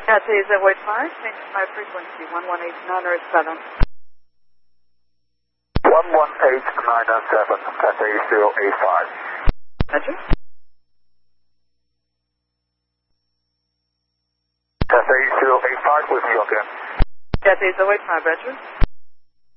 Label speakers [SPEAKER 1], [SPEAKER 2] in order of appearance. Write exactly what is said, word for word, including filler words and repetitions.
[SPEAKER 1] Cathay zero eight five, maintain my frequency one one eight nine seven.
[SPEAKER 2] one one eight nine seven, Cathay zero eight five.
[SPEAKER 1] Roger.
[SPEAKER 2] Cathay zero eight five with you again.
[SPEAKER 1] Cathay zero eight five, Roger.